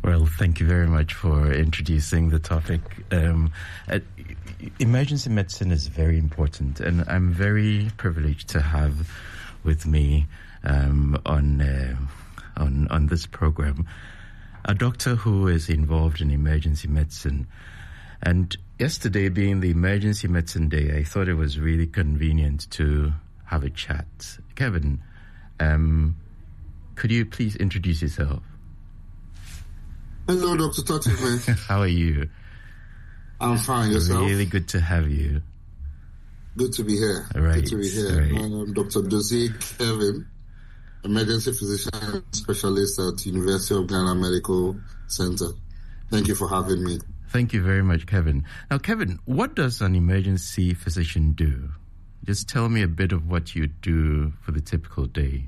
Well, thank you very much for introducing the topic. Emergency medicine is very important, and I'm very privileged to have with me on this program a doctor who is involved in emergency medicine. And yesterday, being the Emergency Medicine Day, I thought it was really convenient to have a chat. Kevin, could you please introduce yourself? Hello, Dr. Tatiman. How are you? I'm fine. Yourself? Really good to have you. Good to be here. Right, good to be here. Right. I'm Dr. Dozie Kevin, emergency physician specialist at University of Ghana Medical Center. Thank you for having me. Thank you very much, Kevin. Now, Kevin, what does an emergency physician do? Just tell me a bit of what you do for the typical day.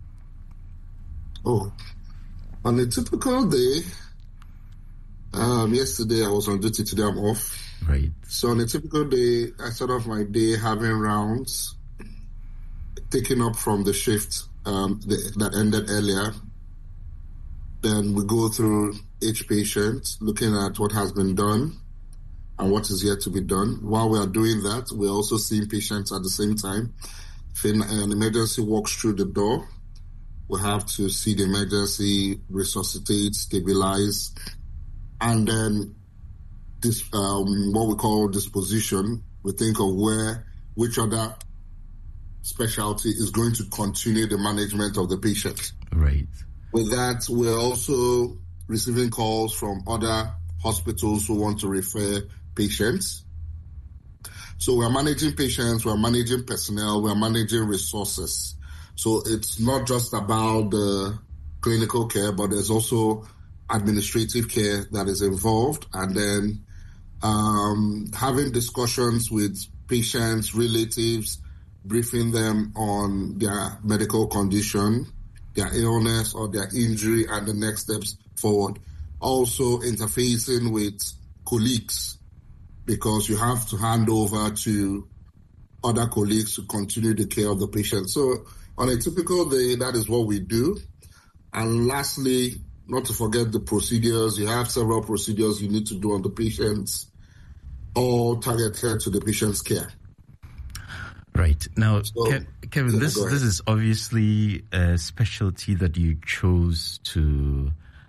Oh, on a typical day, yesterday I was on duty, today I'm off. Right. So on a typical day, I start off my day having rounds, taking up from the shift that ended earlier. Then we go through each patient, looking at what has been done and what is yet to be done. While we are doing that, we're also seeing patients at the same time. If an emergency walks through the door, we have to see the emergency, resuscitate, stabilize, and then this what we call disposition. We think of which other specialty is going to continue the management of the patient. Right. With that, we're also receiving calls from other hospitals who want to refer patients. So we're managing patients, we're managing personnel, we're managing resources. So it's not just about the clinical care, but there's also administrative care that is involved. And then having discussions with patients, relatives, briefing them on their medical condition, their illness or their injury, and the next steps forward. Also interfacing with colleagues, because you have to hand over to other colleagues to continue the care of the patient. So on a typical day, that is what we do. And lastly, not to forget the procedures. You have several procedures you need to do on the patients, all targeted to the patient's care. Right. Now, Kevin, this is obviously a specialty that you chose to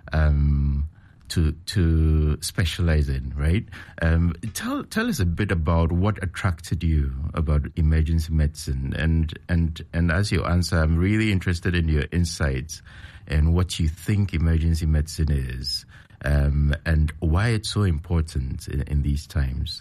specialize in, right? Tell us a bit about what attracted you about emergency medicine, and as you answer, I'm really interested in your insights and what you think emergency medicine is, and why it's so important in these times.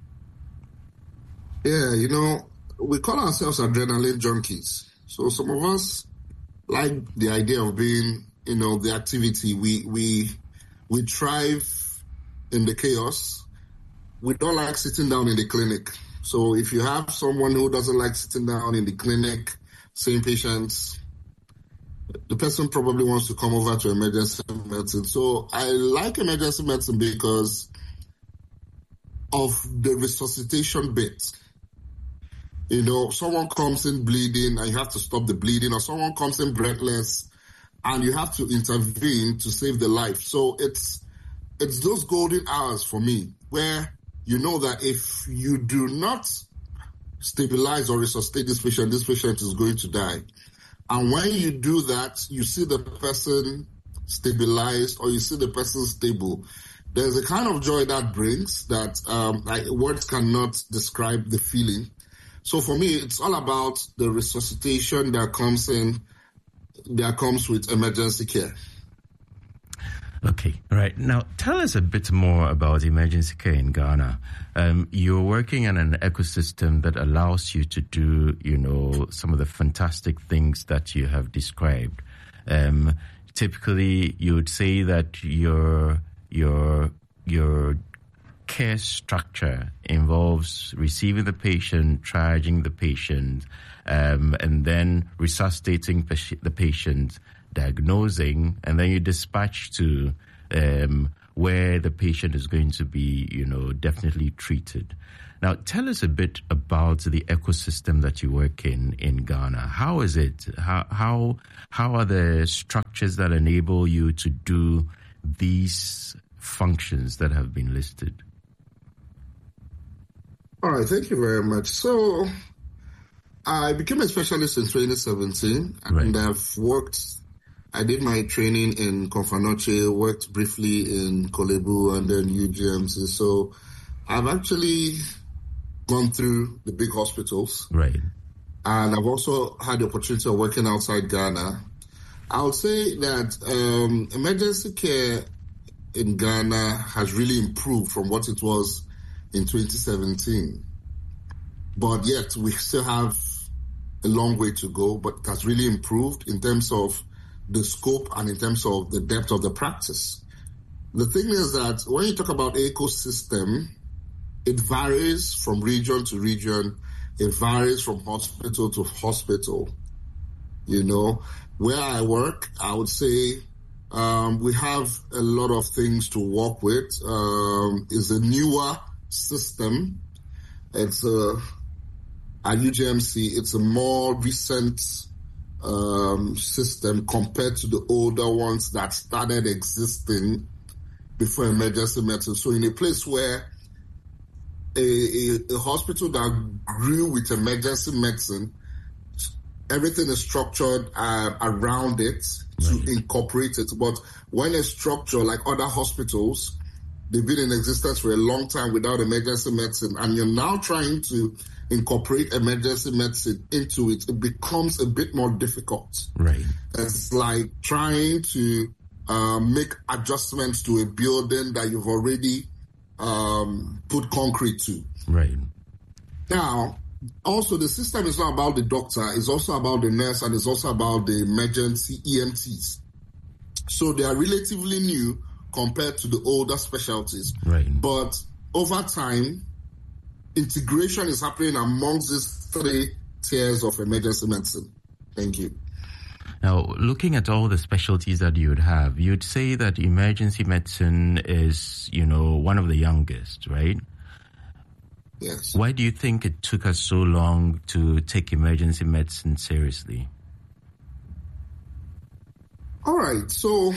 Yeah, we call ourselves adrenaline junkies. So some of us like the idea of being, the activity. We thrive in the chaos. We don't like sitting down in the clinic. So if you have someone who doesn't like sitting down in the clinic, seeing patients, the person probably wants to come over to emergency medicine. So I like emergency medicine because of the resuscitation bit. Someone comes in bleeding and you have to stop the bleeding, or someone comes in breathless and you have to intervene to save the life. So it's those golden hours for me where you know that if you do not stabilize or resuscitate this patient is going to die. And when you do that, you see the person stabilized or you see the person stable. There's a kind of joy that brings that words cannot describe the feeling. So for me, it's all about the resuscitation that comes with emergency care. Okay, right. Now, tell us a bit more about emergency care in Ghana. You're working in an ecosystem that allows you to do, some of the fantastic things that you have described. Typically, you would say that your care structure involves receiving the patient, triaging the patient, and then resuscitating the patient, diagnosing, and then you dispatch to where the patient is going to be, definitely treated. Now, tell us a bit about the ecosystem that you work in Ghana. How is it? How are the structures that enable you to do these functions that have been listed? All right, thank you very much. So I became a specialist in 2017, and I did my training in Confanoche, worked briefly in Kolebu and then UGMC. So I've actually gone through the big hospitals. Right. And I've also had the opportunity of working outside Ghana. I would say that emergency care in Ghana has really improved from what it was in 2017. But yet we still have a long way to go, but it has really improved in terms of the scope and in terms of the depth of the practice. The thing is that when you talk about ecosystem, it varies from region to region. It varies from hospital to hospital. You know, where I work, I would say we have a lot of things to work with. It's a newer system. It's at UGMC, it's a more recent system compared to the older ones that started existing before emergency medicine. So in a place where a hospital that grew with emergency medicine, everything is structured around it to incorporate it. But when a structure like other hospitals, they've been in existence for a long time without emergency medicine, and you're now trying to incorporate emergency medicine into it, it becomes a bit more difficult. Right. It's like trying to make adjustments to a building that you've already put concrete to. Right. Now, also the system is not about the doctor, it's also about the nurse, and it's also about the emergency EMTs. So they are relatively new compared to the older specialties. Right. But over time, integration is happening amongst these three tiers of emergency medicine. Thank you. Now, looking at all the specialties that you would have, you'd say that emergency medicine is, one of the youngest, right? Yes. Why do you think it took us so long to take emergency medicine seriously? All right. So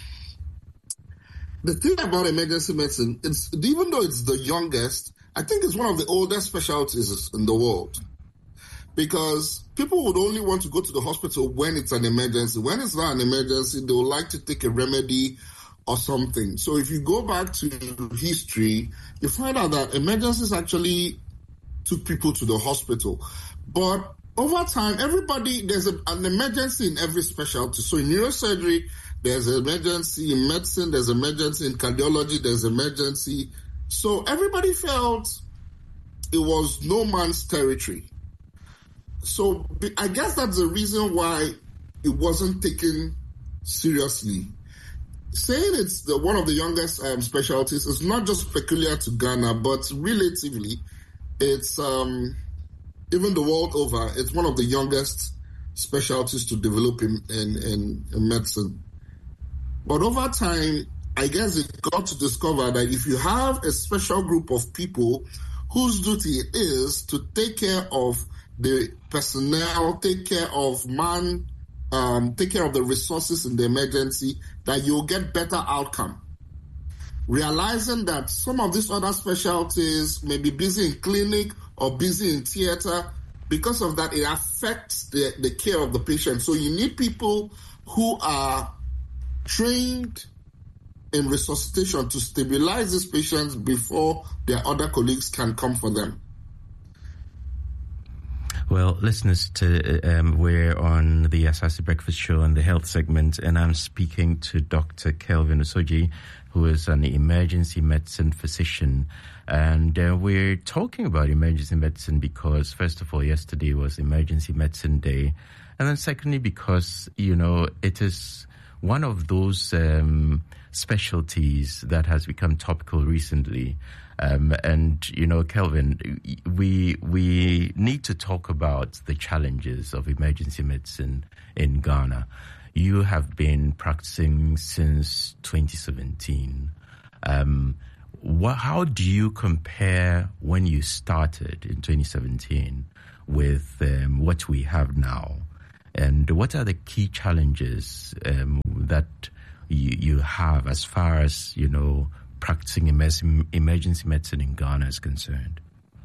the thing about emergency medicine, even though it's the youngest, I think it's one of the oldest specialties in the world, because people would only want to go to the hospital when it's an emergency. When it's not an emergency, they would like to take a remedy or something. So if you go back to history, you find out that emergencies actually took people to the hospital. But over time, there's an emergency in every specialty. So in neurosurgery, there's an emergency. In medicine, there's an emergency. In cardiology, there's an emergency. So everybody felt it was no man's territory. So I guess that's the reason why it wasn't taken seriously. Saying it's one of the youngest specialties is not just peculiar to Ghana, but relatively, it's even the world over, it's one of the youngest specialties to develop in medicine. But over time, I guess it got to discover that if you have a special group of people whose duty it is to take care of the personnel, take care of take care of the resources in the emergency, that you'll get better outcome. Realizing that some of these other specialties may be busy in clinic or busy in theater, because of that, it affects the care of the patient. So you need people who are trained in resuscitation to stabilize these patients before their other colleagues can come for them. Well, listeners, we're on the Asase Breakfast Show on the health segment, and I'm speaking to Dr. Kelvin Osorji, who is an emergency medicine physician. And we're talking about emergency medicine because, first of all, yesterday was Emergency Medicine Day. And then secondly, because, it is one of those specialties that has become topical recently. Kelvin, we need to talk about the challenges of emergency medicine in Ghana. You have been practicing since 2017. How do you compare when you started in 2017 with what we have now? And what are the key challenges that you have as far as, practicing emergency medicine in Ghana is concerned?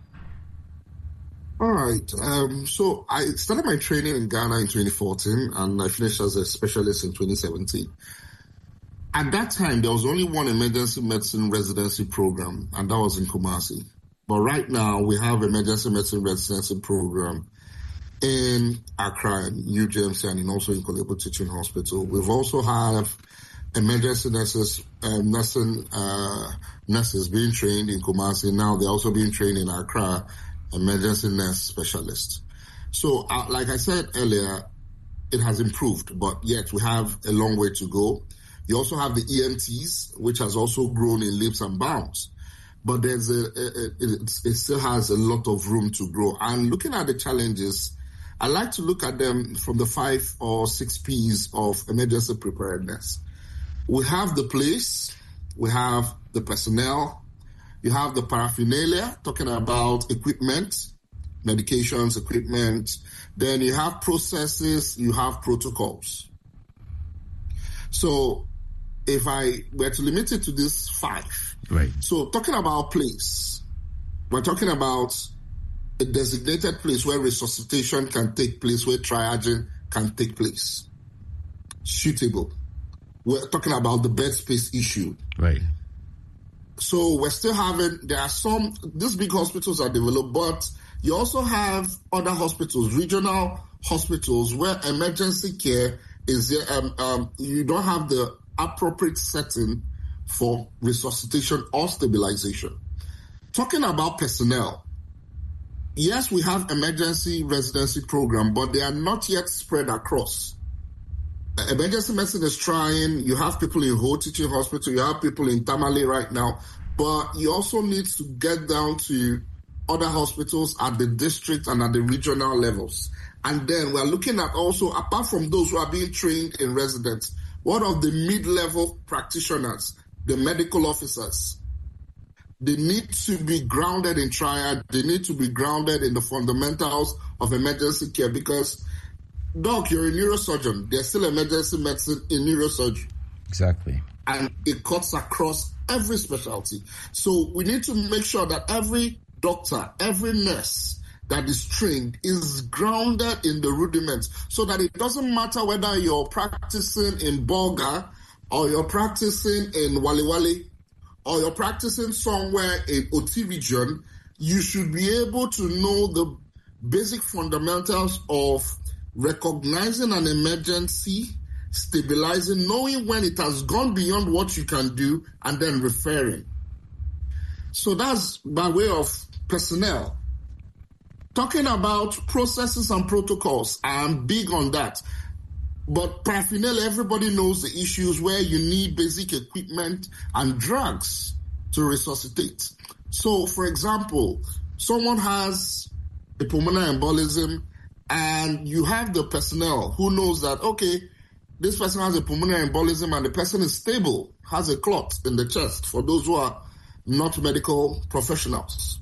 All right. So I started my training in Ghana in 2014, and I finished as a specialist in 2017. At that time, there was only one emergency medicine residency program, and that was in Kumasi. But right now, we have emergency medicine residency program in Accra, in UGMC, and also in Korle Bu Teaching Hospital. We've also have emergency nurses being trained in Kumasi. Now they're also being trained in Accra, emergency nurse specialists. So, like I said earlier, it has improved, but yet we have a long way to go. You also have the EMTs, which has also grown in leaps and bounds. But there's it still has a lot of room to grow. And looking at the challenges, I like to look at them from the 5 or 6 P's of emergency preparedness. We have the place, we have the personnel, you have the paraphernalia, talking about equipment, medications, equipment. Then you have processes, you have protocols. So if I were to limit it to these 5, right. So talking about place, we're talking about a designated place where resuscitation can take place, where triaging can take place. Suitable. We're talking about the bed space issue. Right. So we're still these big hospitals are developed, but you also have other hospitals, regional hospitals, where emergency care is there. You don't have the appropriate setting for resuscitation or stabilization. Talking about personnel, yes, we have emergency residency program, but they are not yet spread across. Emergency medicine is trying. You have people in Ho Teaching Hospital. You have people in Tamale right now. But you also need to get down to other hospitals at the district and at the regional levels. And then we're looking at also, apart from those who are being trained in residence, what of the mid-level practitioners, the medical officers? They need to be grounded in triad. They need to be grounded in the fundamentals of emergency care because, Doc, you're a neurosurgeon. There's still emergency medicine in neurosurgery. Exactly. And it cuts across every specialty. So we need to make sure that every doctor, every nurse that is trained is grounded in the rudiments so that it doesn't matter whether you're practicing in Bolga or you're practicing in Waliwali or you're practicing somewhere in Oti region, you should be able to know the basic fundamentals of recognizing an emergency, stabilizing, knowing when it has gone beyond what you can do, and then referring. So that's by way of personnel. Talking about processes and protocols, I'm big on that. But paraphernalia, everybody knows the issues where you need basic equipment and drugs to resuscitate. So, for example, someone has a pulmonary embolism, and you have the personnel who knows that, okay, this person has a pulmonary embolism and the person is stable, has a clot in the chest, for those who are not medical professionals.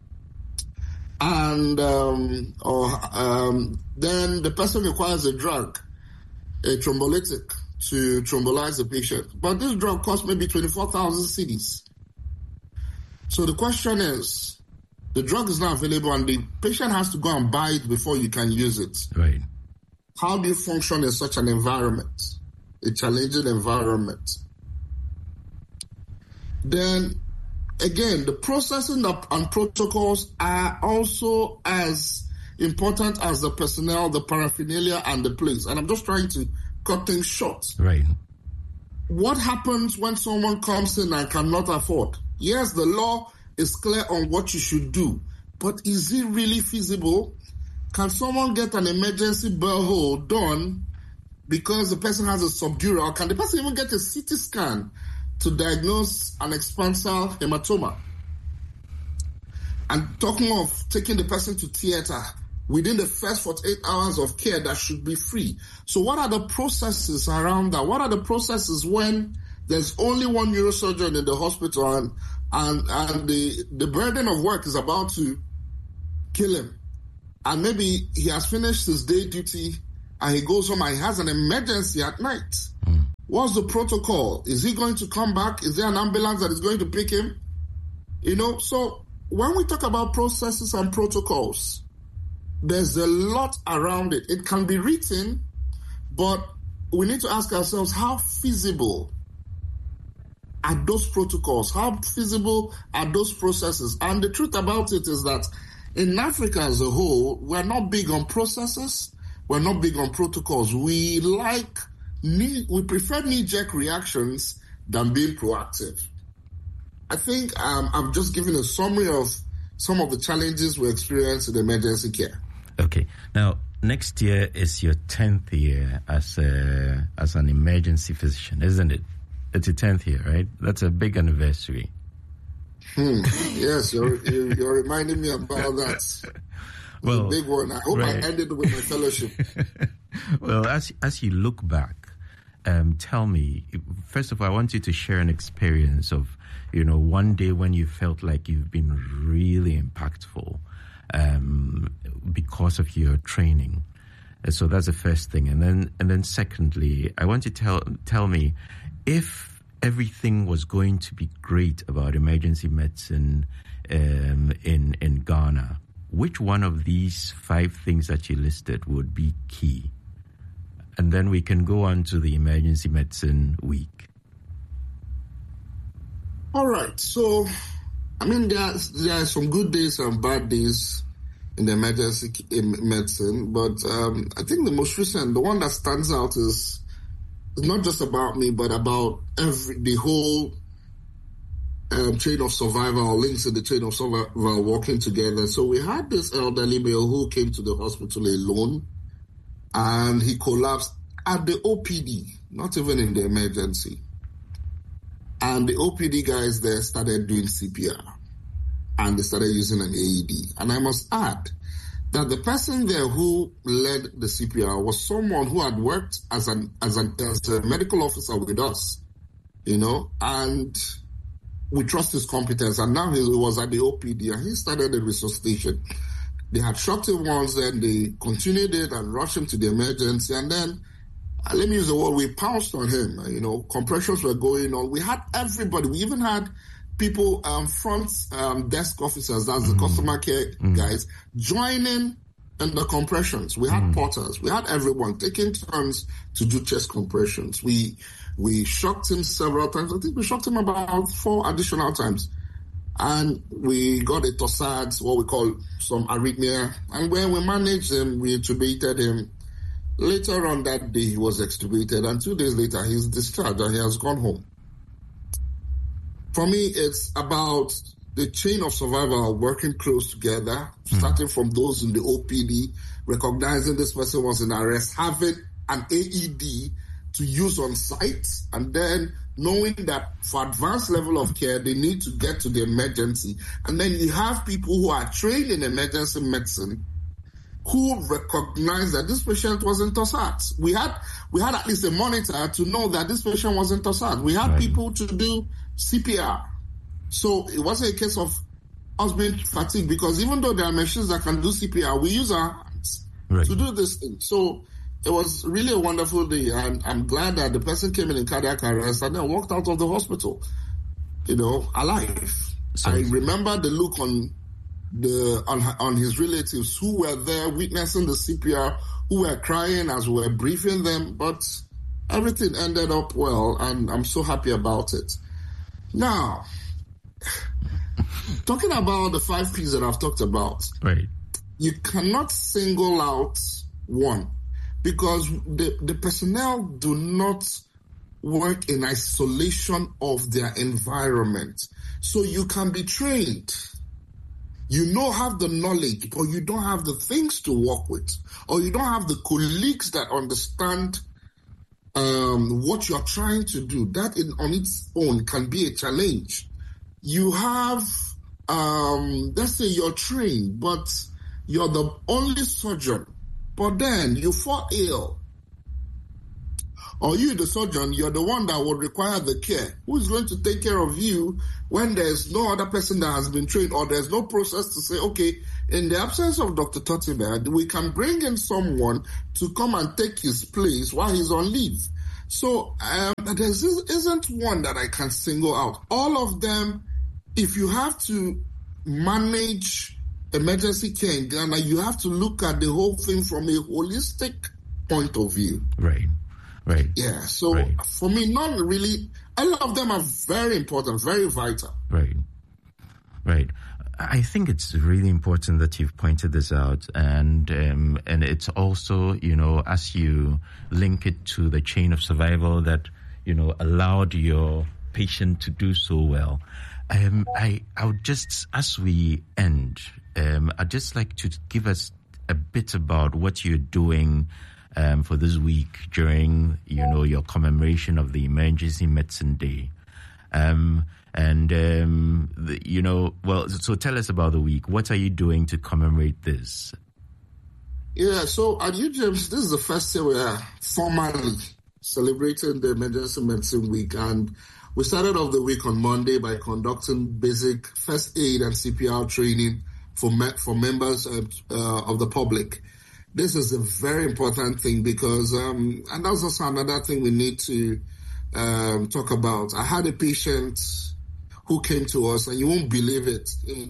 And then the person requires a drug, a thrombolytic, to thrombolize the patient. But this drug costs maybe 24,000 cedis. So the question is, the drug is not available and the patient has to go and buy it before you can use it. Right. How do you function in such an environment, a challenging environment? Then, again, the processing and protocols are also as important as the personnel, the paraphernalia, and the place. And I'm just trying to cut things short. Right. What happens when someone comes in and cannot afford? Yes, the law is clear on what you should do, but is it really feasible? Can someone get an emergency borehole done because the person has a subdural? Can the person even get a CT scan to diagnose an expansile hematoma? And talking of taking the person to theater, within the first 48 hours of care, that should be free. So what are the processes around that? What are the processes when there's only one neurosurgeon in the hospital and the burden of work is about to kill him? And maybe he has finished his day duty and he goes home and he has an emergency at night. What's the protocol? Is he going to come back? Is there an ambulance that is going to pick him? So when we talk about processes and protocols, there's a lot around it. It can be written, but we need to ask ourselves, how feasible are those protocols? How feasible are those processes? And the truth about it is that in Africa as a whole, we're not big on processes. We're not big on protocols. We prefer knee-jerk reactions than being proactive. I think I'm just giving a summary of some of the challenges we experience in emergency care. Okay. Now, next year is your 10th year as an emergency physician, isn't it? It's your 10th year, right? That's a big anniversary. Yes, you're reminding me about that. Well, a big one. I hope right. I ended with my fellowship. Well, as you look back, tell me, first of all, I want you to share an experience of, one day when you felt like you've been really impactful because of your training. So that's the first thing. And then secondly, I want you to tell me, if everything was going to be great about emergency medicine in Ghana, which one of these 5 things that you listed would be key? And then we can go on to the Emergency Medicine Week. All right. So, there are some good days and bad days in the emergency medicine, but I think the most recent, the one that stands out is not just about me, but about the whole chain of survival, or links in the chain of survival working together. So we had this elderly male who came to the hospital alone, and he collapsed at the OPD, not even in the emergency. And the OPD guys there started doing CPR, and they started using an AED. And I must add that the person there who led the CPR was someone who had worked as a medical officer with us, and we trust his competence. And now he was at the OPD, and he started the resuscitation. They had shocked him once, then they continued it and rushed him to the emergency. And then, let me use the word, we pounced on him. Compressions were going on. We had everybody. We even had people, front desk officers, that's the customer care guys, joining in the compressions. We had porters. We had everyone taking turns to do chest compressions. We shocked him several times. I think we shocked him about 4 additional times. And we got a torsades, what we call some arrhythmia. And when we managed him, we intubated him. Later on that day, he was extubated. And 2 days later, he's discharged and he has gone home. For me, it's about the chain of survival working close together, starting from those in the OPD, recognizing this person was in arrest, having an AED to use on site, and then knowing that for advanced level of care, they need to get to the emergency. And then you have people who are trained in emergency medicine who recognize that this patient was in torsades. We had at least a monitor to know that this patient was in torsades. We had people to do CPR. So it wasn't a case of us being fatigued, because even though there are machines that can do CPR, we use our hands to do this thing. So it was really a wonderful day, and I'm glad that the person came in cardiac arrest and then walked out of the hospital, alive. So I remember the look on his relatives who were there witnessing the CPR, who were crying as we were briefing them, but everything ended up well, and I'm so happy about it. Now, talking about the 5 P's that I've talked about, you cannot single out one, because the personnel do not work in isolation of their environment. So you can be trained, have the knowledge, but you don't have the things to work with, or you don't have the colleagues that understand what you're trying to do. That on its own can be a challenge. You have, let's say you're trained, but you're the only surgeon, but then you fall ill. Or you, the surgeon, you're the one that will require the care. Who is going to take care of you when there's no other person that has been trained, or there's no process to say, okay, in the absence of Dr. Totimer, we can bring in someone to come and take his place while he's on leave. So there isn't one that I can single out. All of them, if you have to manage emergency care in Ghana, you have to look at the whole thing from a holistic point of view. Right. Yeah, so for me, not really. All of them are very important, very vital. Right. I think it's really important that you've pointed this out, and it's also, as you link it to the chain of survival that, allowed your patient to do so well. I would just, as we end, I'd just like to give us a bit about what you're doing for this week during, your commemoration of the Emergency Medicine Day. So tell us about the week. What are you doing to commemorate this? Yeah, so at UGEMS, this is the first year we are formally celebrating the Emergency Medicine Week. And we started off the week on Monday by conducting basic first aid and CPR training for members of the public. This is a very important thing because, and that's also another thing we need to talk about. I had a patient who came to us, and you won't believe it,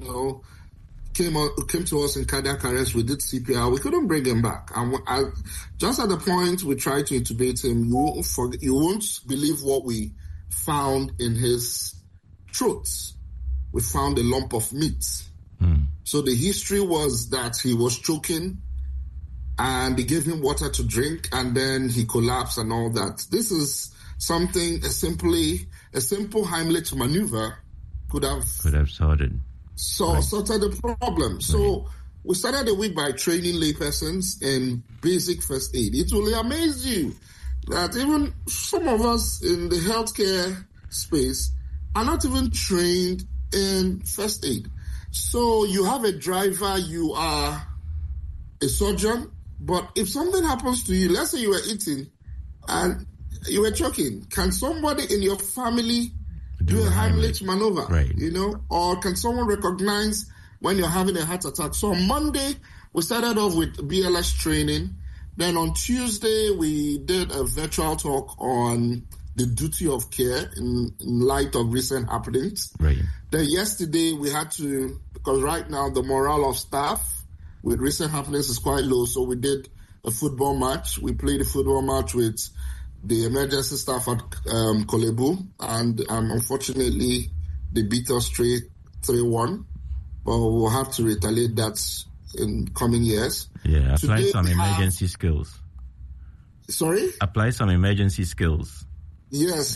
came to us in cardiac arrest. We did CPR. We couldn't bring him back. And just at the point we tried to intubate him, you won't believe what we found in his throat. We found a lump of meat. So the history was that he was choking, and they gave him water to drink, and then he collapsed and all that. This is something, a simple Heimlich maneuver could have sorted the problem. Right. So we started the week by training laypersons in basic first aid. It will amaze you that even some of us in the healthcare space are not even trained in first aid. So you have a driver, you are a surgeon, but if something happens to you, let's say you were eating and you were choking, can somebody in your family do a Heimlich maneuver? Right. Or can someone recognize when you're having a heart attack? So on Monday, we started off with BLS training. Then on Tuesday, we did a virtual talk on the duty of care in light of recent happenings. Right. Then yesterday, we had to, because right now the morale of staff with recent happenings is quite low, so we did a football match. We played a football match with the emergency staff at Kolebu, and unfortunately, they beat us 3-1. But we'll have to retaliate that in coming years. Yeah, apply some emergency skills. Sorry? Apply some emergency skills. Yes.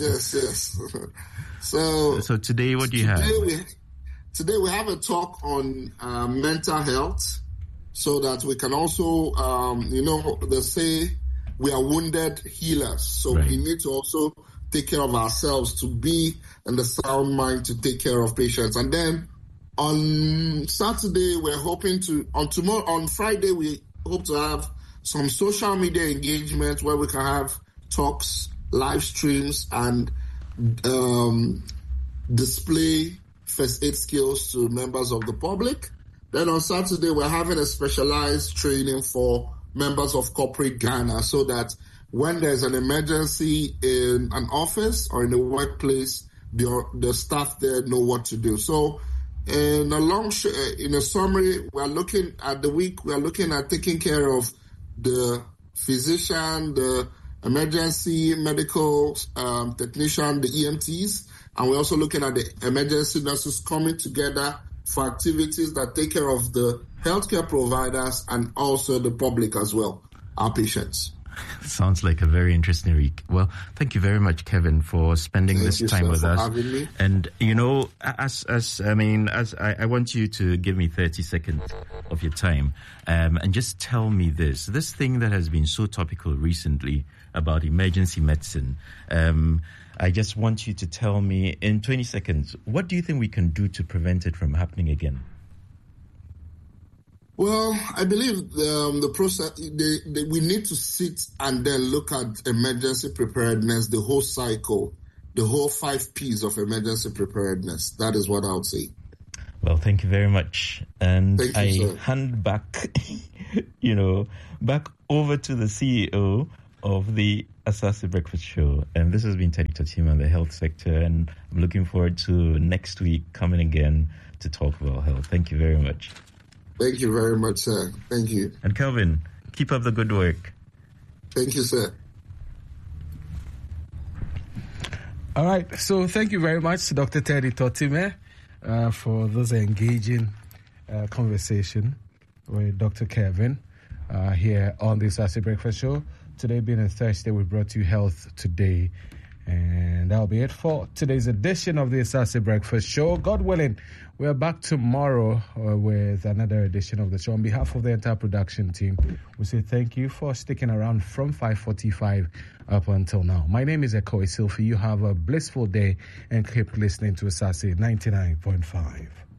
So today, what do you have? Today we have a talk on mental health, so that we can also, they say we are wounded healers. So we need to also take care of ourselves to be in the sound mind to take care of patients. And then on Saturday, we're hoping to, on Friday, we hope to have some social media engagement where we can have talks, live streams, and display first aid skills to members of the public. Then on Saturday, we're having a specialized training for members of corporate Ghana, so that when there's an emergency in an office or in a workplace, the staff there know what to do. So in a summary, we're looking at the week, we're looking at taking care of the physician, the emergency medical technician, the EMTs, and we're also looking at the emergency nurses coming together for activities that take care of the healthcare providers and also the public as well, our patients. Sounds like a very interesting week. Well, thank you very much, Kevin, for spending this time with us. Having me. And I want you to give me 30 seconds of your time, and just tell me this thing that has been so topical recently about emergency medicine. I just want you to tell me in 20 seconds, what do you think we can do to prevent it from happening again? Well, I believe the process, we need to sit and then look at emergency preparedness, the whole cycle, the whole 5 Ps of emergency preparedness. That is what I would say. Well, thank you very much. And hand back, back over to the CEO of the Asase Breakfast Show, and this has been Teddy Totima, the health sector, and I'm looking forward to next week coming again to talk about health. Thank you very much. Thank you very much, sir. Thank you. And Kelvin, keep up the good work. Thank you, sir. All right, so thank you very much to Dr. Teddy Totime for this engaging conversation with Dr. Kevin here on the Asase Breakfast Show. Today being a Thursday, we brought you Health Today. And that'll be it for today's edition of the Asase Breakfast Show. God willing, we're back tomorrow with another edition of the show. On behalf of the entire production team, we say thank you for sticking around from 5:45 up until now. My name is Ekoe Silfi. You have a blissful day and keep listening to Asase 99.5.